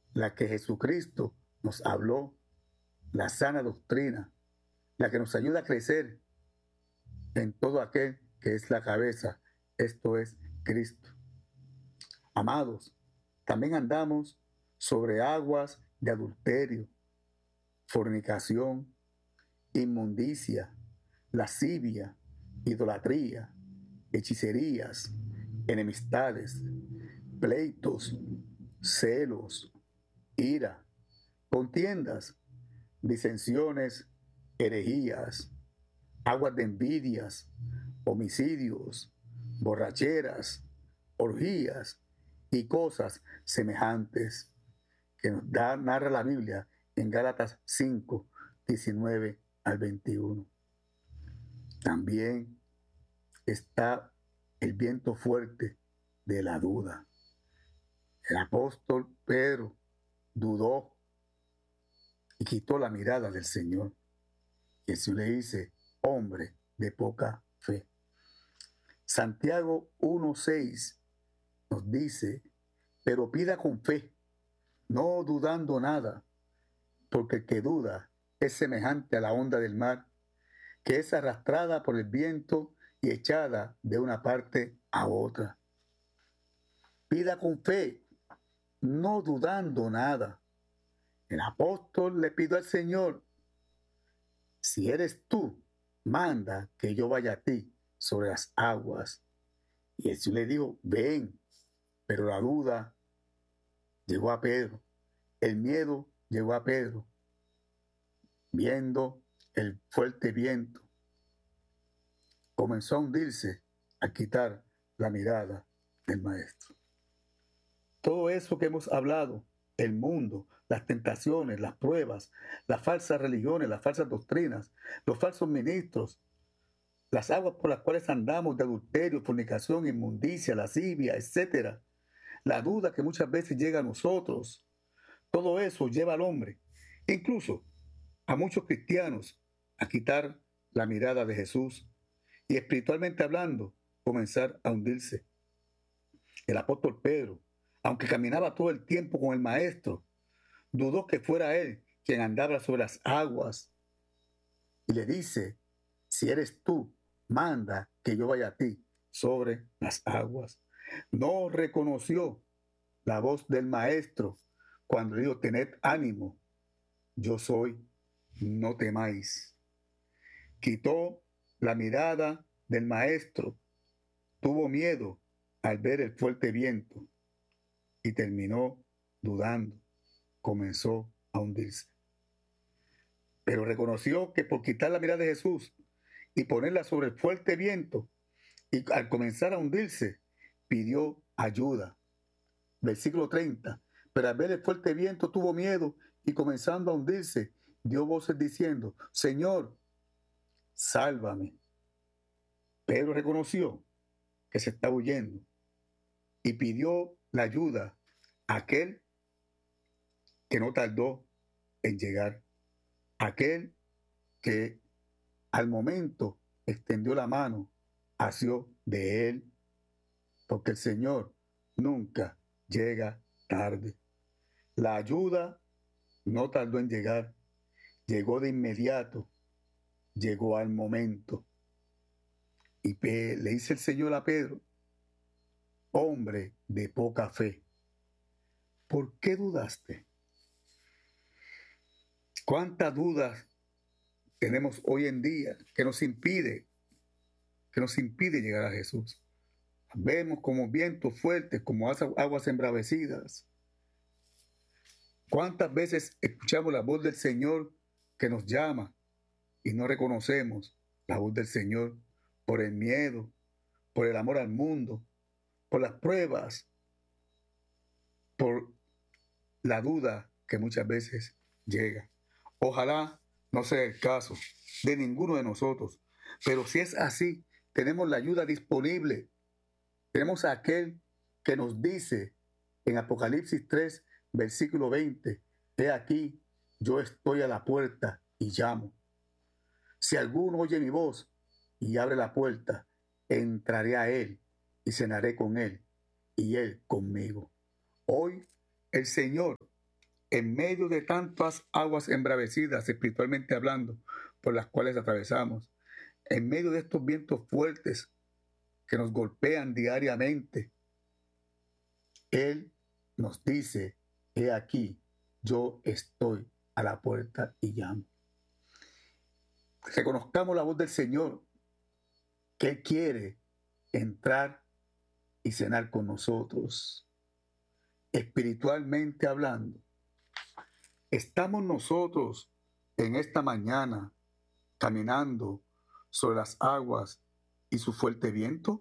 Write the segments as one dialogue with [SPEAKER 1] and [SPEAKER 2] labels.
[SPEAKER 1] la que Jesucristo nos habló, la sana doctrina, la que nos ayuda a crecer en todo aquel que es la cabeza, esto es Cristo. Amados, también andamos sobre aguas de adulterio, fornicación, inmundicia, lascivia, idolatría, hechicerías, enemistades, pleitos, celos, ira, contiendas, disensiones, herejías, aguas de envidias, homicidios, borracheras, orgías y cosas semejantes que nos narra la Biblia en Gálatas 5, 19 al 21. También está el viento fuerte de la duda. El apóstol Pedro dudó y quitó la mirada del Señor. Jesús le dice, hombre de poca fe. Santiago 1:6 nos dice, pero pida con fe, no dudando nada, porque el que duda es semejante a la onda del mar, que es arrastrada por el viento y echada de una parte a otra. Pida con fe, no dudando nada. El apóstol le pidió al Señor, si eres tú, manda que yo vaya a ti sobre las aguas. Y Jesús le dijo, ven, pero la duda llegó a Pedro, el miedo llegó a Pedro, viendo el fuerte viento. Comenzó a hundirse, a quitar la mirada del maestro. Todo eso que hemos hablado, el mundo, las tentaciones, las pruebas, las falsas religiones, las falsas doctrinas, los falsos ministros, las aguas por las cuales andamos de adulterio, fornicación, inmundicia, lascivia, etc. La duda que muchas veces llega a nosotros, todo eso lleva al hombre, incluso a muchos cristianos, a quitar la mirada de Jesús y espiritualmente hablando, comenzar a hundirse. El apóstol Pedro, aunque caminaba todo el tiempo con el maestro, dudó que fuera él quien andaba sobre las aguas y le dice, si eres tú, manda que yo vaya a ti sobre las aguas. No reconoció la voz del maestro cuando le dijo, tened ánimo, yo soy, no temáis. Quitó la mirada del maestro, tuvo miedo al ver el fuerte viento y terminó dudando, comenzó a hundirse. Pero reconoció que por quitar la mirada de Jesús y ponerla sobre el fuerte viento, y al comenzar a hundirse, pidió ayuda. Versículo 30. Pero al ver el fuerte viento tuvo miedo y comenzando a hundirse, dio voces diciendo, Señor, sálvame. Pedro reconoció que se estaba huyendo y pidió la ayuda a aquel que no tardó en llegar, aquel que al momento extendió la mano, asió de él, porque el Señor nunca llega tarde. La ayuda no tardó en llegar, llegó de inmediato, llegó al momento. Y le dice el Señor a Pedro, hombre de poca fe, ¿por qué dudaste? ¿Cuántas dudas tenemos hoy en día que nos impide llegar a Jesús? Vemos como vientos fuertes, como aguas embravecidas. ¿Cuántas veces escuchamos la voz del Señor que nos llama y no reconocemos la voz del Señor por el miedo, por el amor al mundo, por las pruebas, por la duda que muchas veces llega? Ojalá no sea el caso de ninguno de nosotros, pero si es así, tenemos la ayuda disponible. Tenemos a aquel que nos dice en Apocalipsis 3, versículo 20, he aquí, yo estoy a la puerta y llamo. Si alguno oye mi voz y abre la puerta, entraré a él y cenaré con él y él conmigo. Hoy el Señor en medio de tantas aguas embravecidas, espiritualmente hablando, por las cuales atravesamos, en medio de estos vientos fuertes que nos golpean diariamente, Él nos dice, he aquí, yo estoy a la puerta y llamo. Reconozcamos la voz del Señor, que Él quiere entrar y cenar con nosotros. Espiritualmente hablando, ¿estamos nosotros en esta mañana caminando sobre las aguas y su fuerte viento?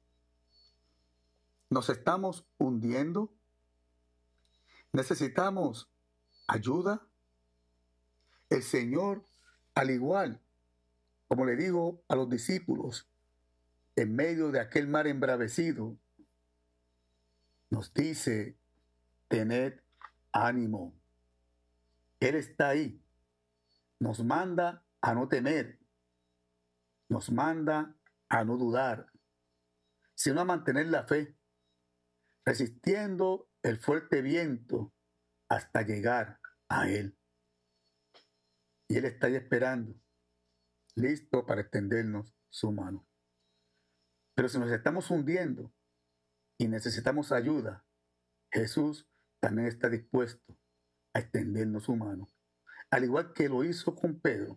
[SPEAKER 1] ¿Nos estamos hundiendo? ¿Necesitamos ayuda? El Señor, al igual como le digo a los discípulos, en medio de aquel mar embravecido, nos dice, tened ánimo. Él está ahí. Nos manda a no temer. Nos manda a no dudar, sino a mantener la fe, resistiendo el fuerte viento hasta llegar a Él. Y Él está ahí esperando, listo para extendernos su mano. Pero si nos estamos hundiendo y necesitamos ayuda, Jesús también está dispuesto a extendernos su mano, al igual que lo hizo con Pedro,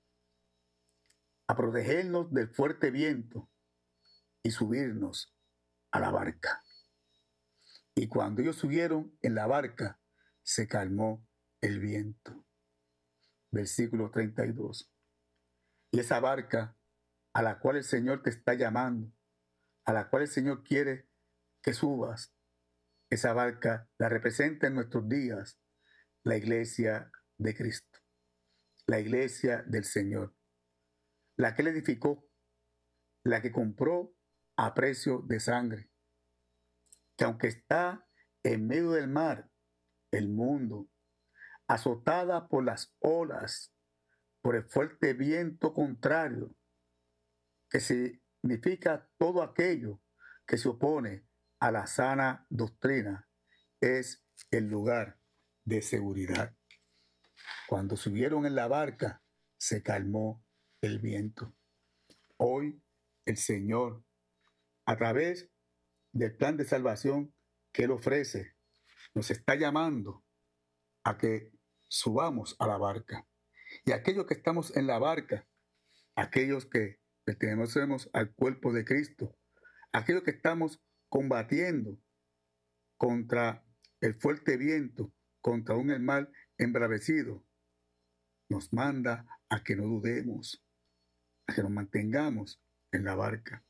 [SPEAKER 1] a protegernos del fuerte viento y subirnos a la barca. Y cuando ellos subieron en la barca, se calmó el viento. Versículo 32. Y esa barca a la cual el Señor te está llamando, a la cual el Señor quiere que subas, esa barca la representa en nuestros días la iglesia de Cristo, la iglesia del Señor, la que Él edificó, la que compró a precio de sangre, que aunque está en medio del mar, el mundo, azotada por las olas, por el fuerte viento contrario, que significa todo aquello que se opone a la sana doctrina, es el lugar de seguridad. Cuando subieron en la barca, se calmó el viento. Hoy el Señor, a través del plan de salvación que Él ofrece, nos está llamando a que subamos a la barca. Y aquellos que estamos en la barca, aquellos que pertenecemos al cuerpo de Cristo, aquellos que estamos combatiendo contra el fuerte viento, contra un mar embravecido, nos manda a que no dudemos, a que nos mantengamos en la barca.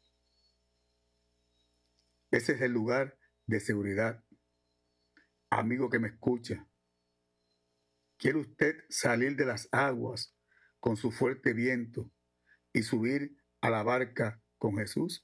[SPEAKER 1] Ese es el lugar de seguridad. Amigo que me escucha, ¿quiere usted salir de las aguas con su fuerte viento y subir a la barca con Jesús?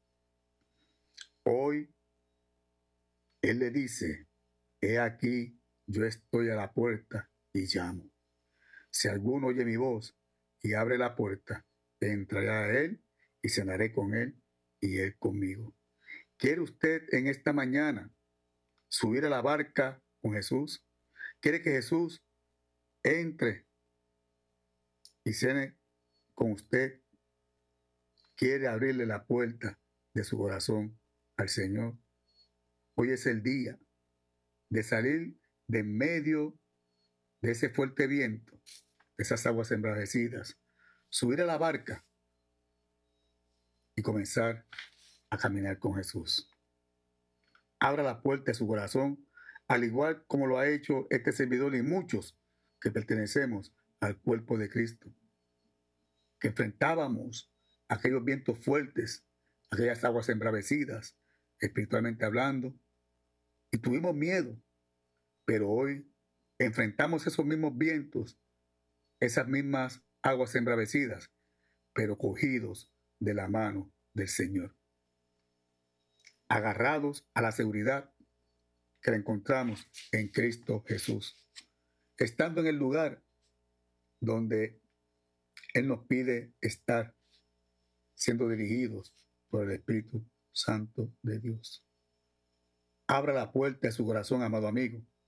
[SPEAKER 1] Hoy Él le dice, he aquí, yo estoy a la puerta y llamo. Si alguno oye mi voz y abre la puerta, entraré a Él y cenaré con Él y Él conmigo. ¿Quiere usted en esta mañana subir a la barca con Jesús? ¿Quiere que Jesús entre y cene con usted? ¿Quiere abrirle la puerta de su corazón al Señor? Hoy es el día de salir de en medio de ese fuerte viento, de esas aguas embravecidas, subir a la barca y comenzar a caminar con Jesús. Abra la puerta de su corazón, al igual como lo ha hecho este servidor y muchos que pertenecemos al cuerpo de Cristo, que enfrentábamos aquellos vientos fuertes, aquellas aguas embravecidas, espiritualmente hablando, y tuvimos miedo, pero hoy enfrentamos esos mismos vientos, esas mismas aguas embravecidas, pero cogidos de la mano del Señor, agarrados a la seguridad que la encontramos en Cristo Jesús, estando en el lugar donde Él nos pide estar, siendo dirigidos por el Espíritu Santo de Dios. Abra la puerta de su corazón, amado amigo,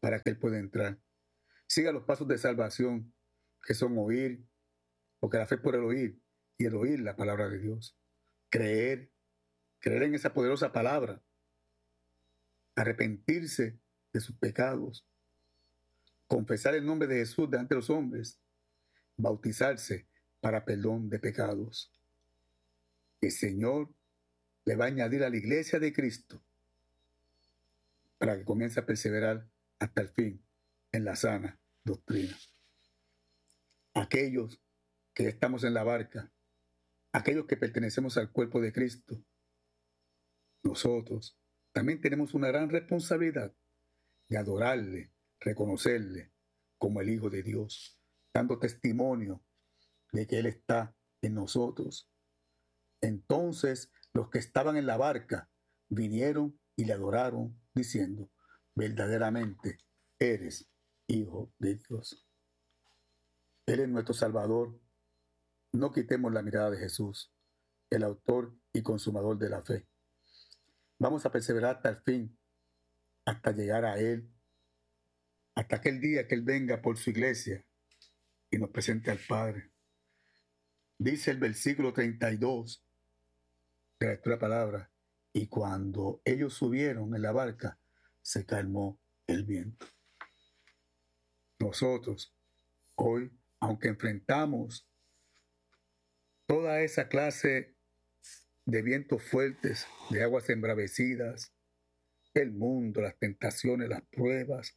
[SPEAKER 1] para que Él pueda entrar. Siga los pasos de salvación, que son oír, porque la fe es por el oír, y el oír la palabra de Dios. Creer en esa poderosa palabra, arrepentirse de sus pecados, confesar el nombre de Jesús delante de los hombres, bautizarse para perdón de pecados. El Señor le va a añadir a la iglesia de Cristo para que comience a perseverar hasta el fin en la sana doctrina. Aquellos que estamos en la barca, aquellos que pertenecemos al cuerpo de Cristo, nosotros también tenemos una gran responsabilidad de adorarle, reconocerle como el Hijo de Dios, dando testimonio de que Él está en nosotros. Entonces los que estaban en la barca vinieron y le adoraron, diciendo: verdaderamente eres Hijo de Dios. Él es nuestro Salvador. No quitemos la mirada de Jesús, el autor y consumador de la fe. Vamos a perseverar hasta el fin, hasta llegar a Él, hasta aquel día que Él venga por su iglesia y nos presente al Padre. Dice el versículo 32 de la lectura de la palabra: y cuando ellos subieron en la barca, se calmó el viento. Nosotros, hoy, aunque enfrentamos toda esa clase de vientos fuertes, de aguas embravecidas, el mundo, las tentaciones, las pruebas,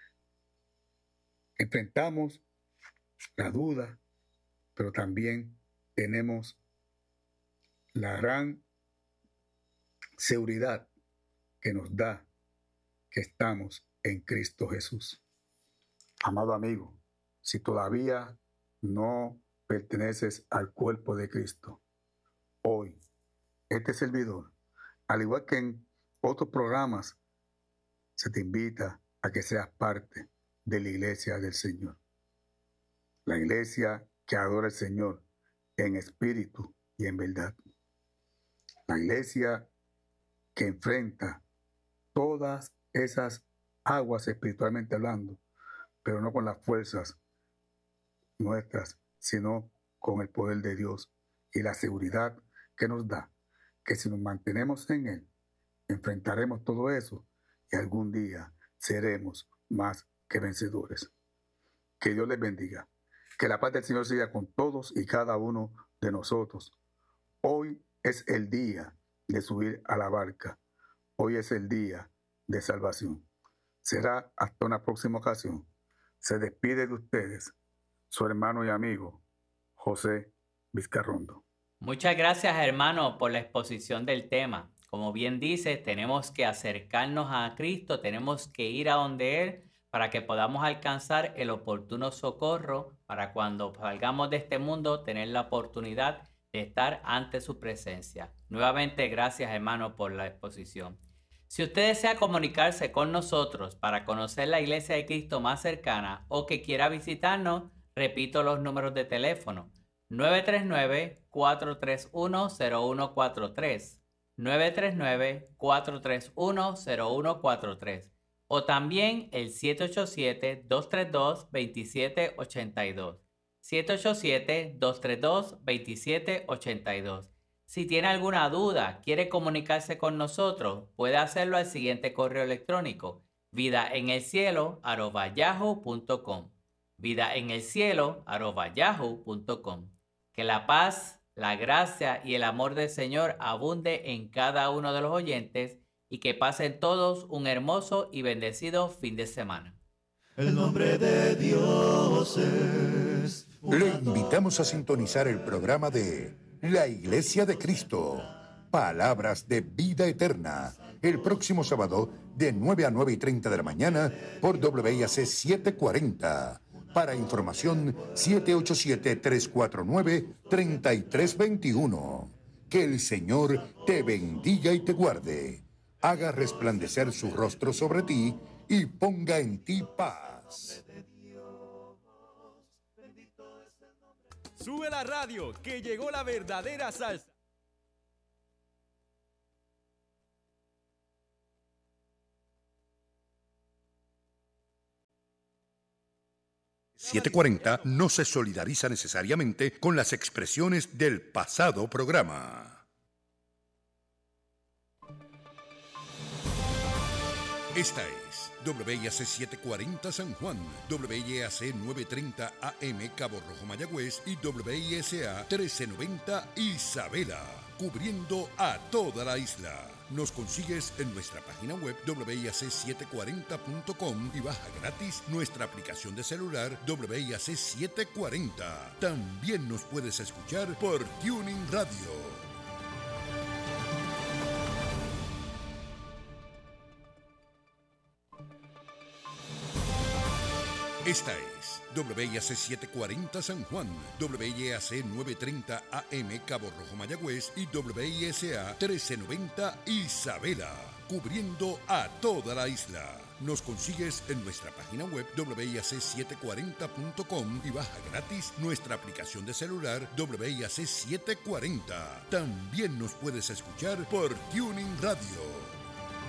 [SPEAKER 1] enfrentamos la duda, pero también tenemos la gran seguridad que nos da que estamos en Cristo Jesús. Amado amigo, si todavía no perteneces al cuerpo de Cristo, hoy, este servidor, al igual que en otros programas, se te invita a que seas parte de la iglesia del Señor. La iglesia que adora al Señor en espíritu y en verdad. La iglesia que enfrenta todas esas aguas espiritualmente hablando, pero no con las fuerzas nuestras, sino con el poder de Dios y la seguridad que nos da, que si nos mantenemos en Él, enfrentaremos todo eso y algún día seremos más que vencedores. Que Dios les bendiga. Que la paz del Señor sea con todos y cada uno de nosotros. Hoy es el día de subir a la barca. Hoy es el día de salvación. Será hasta una próxima ocasión. Se despide de ustedes su hermano y amigo José Vizcarrondo.
[SPEAKER 2] Muchas gracias, hermano, por la exposición del tema. Como bien dice, tenemos que acercarnos a Cristo, tenemos que ir a donde Él para que podamos alcanzar el oportuno socorro para cuando salgamos de este mundo tener la oportunidad de estar ante su presencia. Nuevamente, gracias, hermano, por la exposición. Si usted desea comunicarse con nosotros para conocer la Iglesia de Cristo más cercana o que quiera visitarnos, repito los números de teléfono: 939-431-0143, 939-431-0143 o también el 787-232-2782, 787-232-2782. Si tiene alguna duda, quiere comunicarse con nosotros, puede hacerlo al siguiente correo electrónico: vidaenelcielo@yahoo.com, vidaenelcielo@yahoo.com. Que la paz, la gracia y el amor del Señor abunde en cada uno de los oyentes y que pasen todos un hermoso y bendecido fin de semana.
[SPEAKER 3] El nombre de Dios es...
[SPEAKER 4] Le invitamos a sintonizar el programa de La Iglesia de Cristo, Palabras de Vida Eterna, el próximo sábado de 9 a 9:30 de la mañana por WIAC 740. Para información, 787-349-3321. Que el Señor te bendiga y te guarde. Haga resplandecer su rostro sobre ti y ponga en ti paz.
[SPEAKER 3] Sube la radio, que llegó la verdadera salsa.
[SPEAKER 4] 740 no se solidariza necesariamente con las expresiones del pasado programa. Esta es WIAC 740 San Juan, WIAC 930 AM Cabo Rojo Mayagüez y WISA 1390 Isabela, cubriendo a toda la isla. Nos consigues en nuestra página web WIAC740.com y baja gratis nuestra aplicación de celular WIAC 740. También nos puedes escuchar por Tuning Radio. Esta es WIAC 740 San Juan, WIAC 930 AM Cabo Rojo Mayagüez y WISA 1390 Isabela, cubriendo a toda la isla. Nos consigues en nuestra página web WIAC740.com y baja gratis nuestra aplicación de celular WIAC 740. También nos puedes escuchar por Tuning Radio.